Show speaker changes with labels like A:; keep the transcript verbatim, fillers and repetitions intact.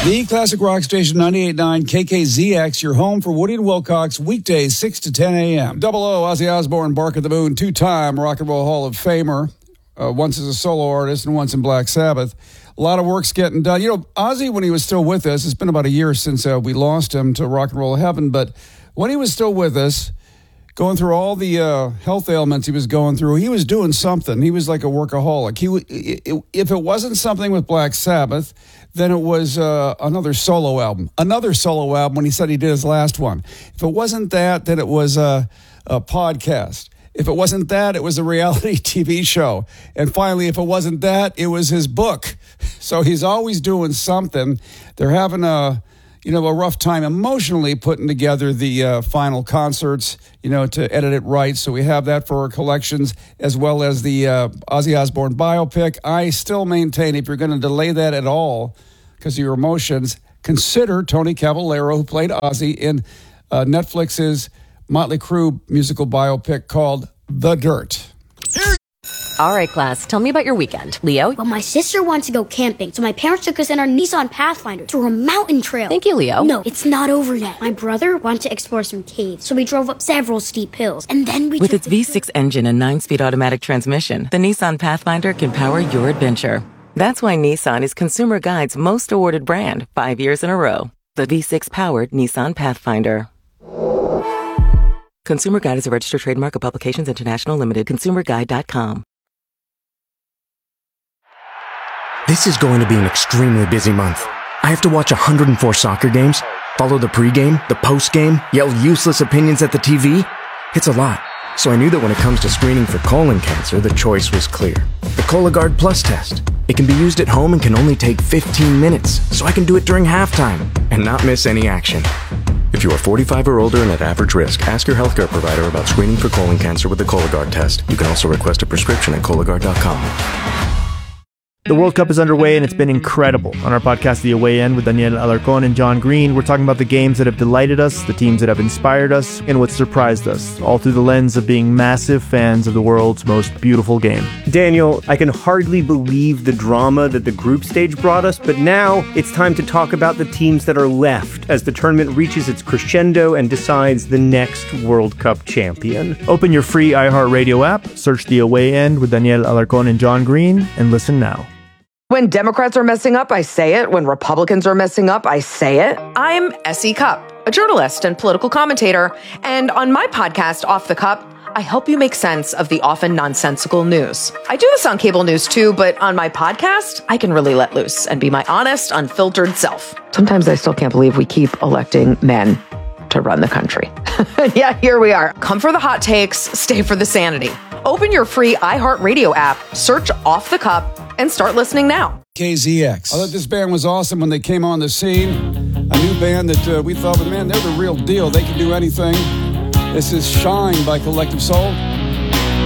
A: The Classic Rock Station ninety-eight point nine K K Z X, your home for Woody and Wilcox, weekdays six to ten a.m. Double O, Ozzy Osbourne, Bark of the Moon, two-time Rock and Roll Hall of Famer, uh, once as a solo artist and once in Black Sabbath. A lot of work's getting done. You know, Ozzy, when he was still with us, it's been about a year since uh, we lost him to Rock and Roll Heaven, but when he was still with us, going through all the uh, health ailments he was going through, he was doing something. He was like a workaholic. He, if it wasn't something with Black Sabbath, then it was uh, another solo album. Another solo album when he said he did his last one. If it wasn't that, then it was a, a podcast. If it wasn't that, it was a reality T V show. And finally, if it wasn't that, it was his book. So he's always doing something. They're having a... you know, a rough time emotionally putting together the uh, final concerts, you know, to edit it right. So we have that for our collections, as well as the uh, Ozzy Osbourne biopic. I still maintain, if you're going to delay that at all because of your emotions, consider Tony Cavallero, who played Ozzy in uh, Netflix's Motley Crue musical biopic called The Dirt.
B: All right, class, tell me about your weekend. Leo?
C: Well, my sister wants to go camping, so my parents took us in our Nissan Pathfinder through a mountain trail.
B: Thank you, Leo.
C: No, it's not over yet. My brother wanted to explore some caves, so we drove up several steep hills, and then we...
D: With its V six engine and nine-speed automatic transmission, the Nissan Pathfinder can power your adventure. That's why Nissan is Consumer Guide's most awarded brand, five years in a row. The V six-powered Nissan Pathfinder. Consumer Guide is a registered trademark of Publications International Limited. consumer guide dot com.
E: This is going to be an extremely busy month. I have to watch one hundred four soccer games, follow the pregame, the postgame, yell useless opinions at the T V. It's a lot. So I knew that when it comes to screening for colon cancer, the choice was clear. The Cologuard Plus test. It can be used at home and can only take fifteen minutes, so I can do it during halftime and not miss any action. If you are forty-five or older and at average risk, ask your healthcare provider about screening for colon cancer with the Cologuard test. You can also request a prescription at Cologuard dot com.
F: The World Cup is underway, and it's been incredible. On our podcast, The Away End, with Daniel Alarcón and John Green, we're talking about the games that have delighted us, the teams that have inspired us, and what surprised us, all through the lens of being massive fans of the world's most beautiful game.
G: Daniel, I can hardly believe the drama that the group stage brought us, but now it's time to talk about the teams that are left as the tournament reaches its crescendo and decides the next World Cup champion.
F: Open your free iHeartRadio app, search The Away End with Daniel Alarcón and John Green, and listen now.
H: When Democrats are messing up, I say it. When Republicans are messing up, I say it. I'm Essie Cupp, a journalist and political commentator. And on my podcast, Off the Cup, I help you make sense of the often nonsensical news. I do this on cable news too, but on my podcast, I can really let loose and be my honest, unfiltered self. Sometimes I still can't believe we keep electing men to run the country. Yeah, here we are. Come for the hot takes, stay for the sanity. Open your free iHeartRadio app, search Off the Cup, and start listening now.
A: K Z X. I thought this band was awesome when they came on the scene. A new band that uh, we thought, man, they're the real deal. They can do anything. This is Shine by Collective Soul.